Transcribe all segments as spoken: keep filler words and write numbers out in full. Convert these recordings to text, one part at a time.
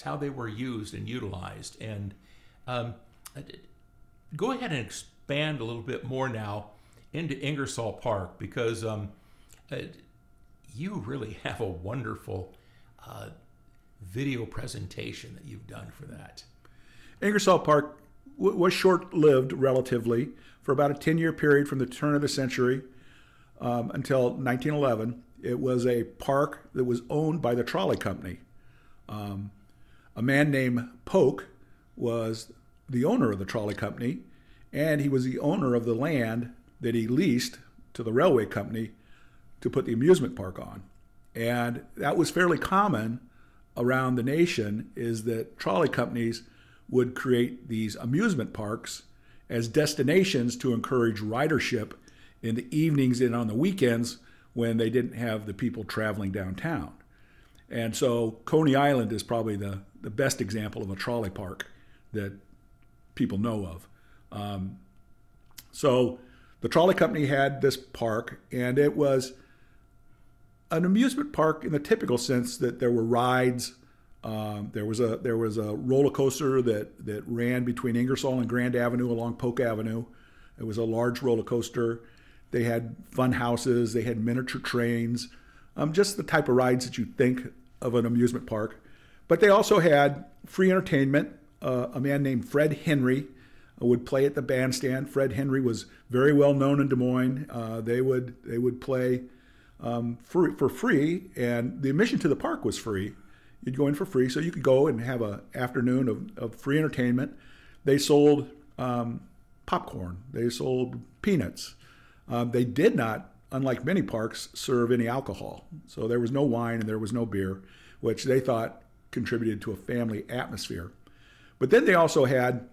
how they were used and utilized. And um, go ahead and expand a little bit more now into Ingersoll Park, because um, uh, you really have a wonderful uh, video presentation that you've done for that. Ingersoll Park w- was short-lived relatively for about a ten-year period from the turn of the century um, until nineteen eleven. It was a park that was owned by the trolley company. Um, a man named Polk was the owner of the trolley company, and he was the owner of the land that he leased to the railway company to put the amusement park on. And that was fairly common around the nation, is that trolley companies would create these amusement parks as destinations to encourage ridership in the evenings and on the weekends when they didn't have the people traveling downtown. And so Coney Island is probably the, the best example of a trolley park that people know of. Um, so the trolley company had this park, and it was an amusement park in the typical sense that there were rides. Um, there was a there was a roller coaster that that ran between Ingersoll and Grand Avenue along Polk Avenue. It was a large roller coaster. They had fun houses. They had miniature trains, um, just the type of rides that you think of an amusement park. But they also had free entertainment. Uh, a man named Fred Henry would play at the bandstand. Fred Henry was very well known in Des Moines. Uh, they would they would play um, for for free, and the admission to the park was free. You'd go in for free, so you could go and have an afternoon of, of free entertainment. They sold um, popcorn. They sold peanuts. Um, they did not, unlike many parks, serve any alcohol. So there was no wine and there was no beer, which they thought contributed to a family atmosphere. But then they also had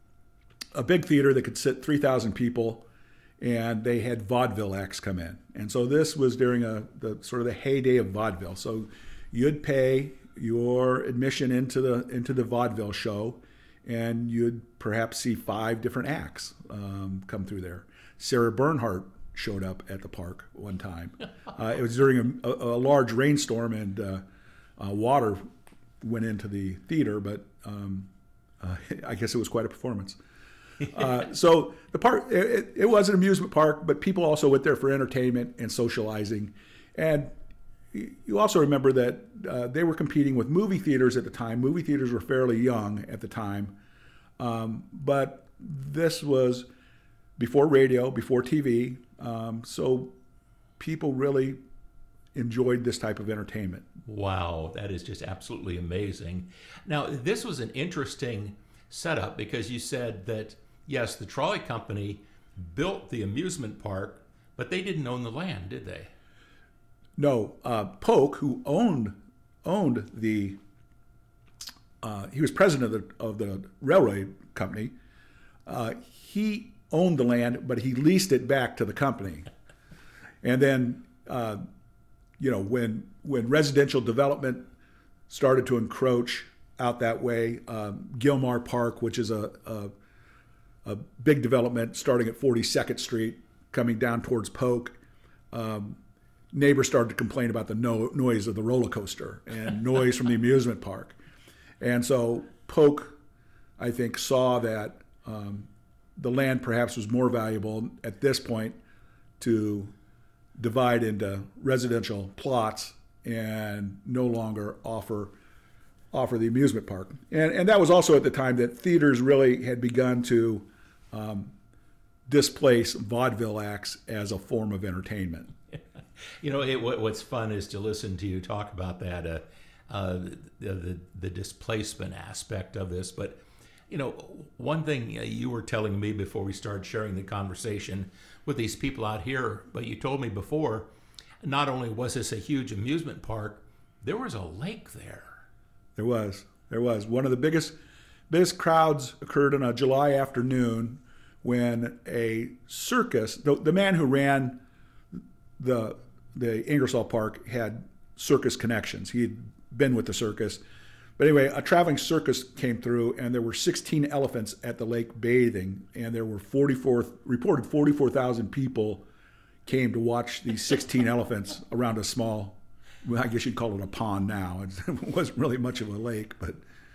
a big theater that could sit three thousand people, and they had vaudeville acts come in. And so this was during a the sort of the heyday of vaudeville. So you'd pay your admission into the into the vaudeville show, and you'd perhaps see five different acts um, come through there. Sarah Bernhardt showed up at the park one time. Uh, it was during a, a, a large rainstorm, and uh, uh, water went into the theater, but um, uh, I guess it was quite a performance. Uh, so the park, it, it was an amusement park, but people also went there for entertainment and socializing. And you also remember that uh, they were competing with movie theaters at the time. Movie theaters were fairly young at the time, um, but this was before radio, before T V, um, so people really enjoyed this type of entertainment. Wow, that is just absolutely amazing. Now, this was an interesting setup because you said that, yes, the trolley company built the amusement park, but they didn't own the land, did they? No, uh, Polk, who owned owned the, uh, he was president of the, of the railroad company. Uh, he owned the land, but he leased it back to the company. And then, uh, you know, when when residential development started to encroach out that way, um, Gilmar Park, which is a, a a big development starting at forty-second Street, coming down towards Polk. Um, neighbors started to complain about the no- noise of the roller coaster and noise from the amusement park. And so Polk, I think, saw that um, the land perhaps was more valuable at this point to divide into residential plots and no longer offer offer the amusement park. And, and that was also at the time that theaters really had begun to um, displace vaudeville acts as a form of entertainment. You know, it, what, what's fun is to listen to you talk about that, uh, uh, the, the the displacement aspect of this. But, you know, one thing you were telling me before we started sharing the conversation with these people out here, but you told me before, not only was this a huge amusement park, there was a lake there. There was. There was. One of the biggest biggest crowds occurred on a July afternoon when a circus, the, the man who ran the the Ingersoll Park had circus connections. He had been with the circus. But anyway, a traveling circus came through, and there were sixteen elephants at the lake bathing, and there were forty-four, reported forty-four thousand people came to watch these sixteen elephants around a small, well, I guess you'd call it a pond now. It wasn't really much of a lake, but